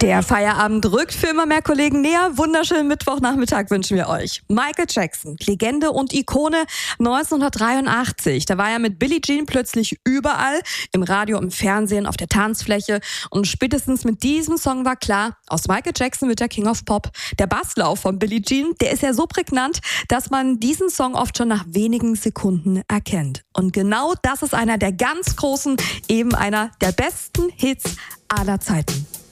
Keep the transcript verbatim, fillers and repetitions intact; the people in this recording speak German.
Der Feierabend rückt für immer mehr Kollegen näher. Wunderschönen Mittwochnachmittag wünschen wir euch. Michael Jackson, Legende und Ikone neunzehnhundertdreiundachtzig. Da war er mit Billie Jean plötzlich überall, im Radio, im Fernsehen, auf der Tanzfläche. Und spätestens mit diesem Song war klar, aus Michael Jackson wird der King of Pop. Der Basslauf von Billie Jean, der ist ja so prägnant, dass man diesen Song oft schon nach wenigen Sekunden erkennt. Und genau das ist einer der ganz großen, eben einer der besten Hits aller Zeiten.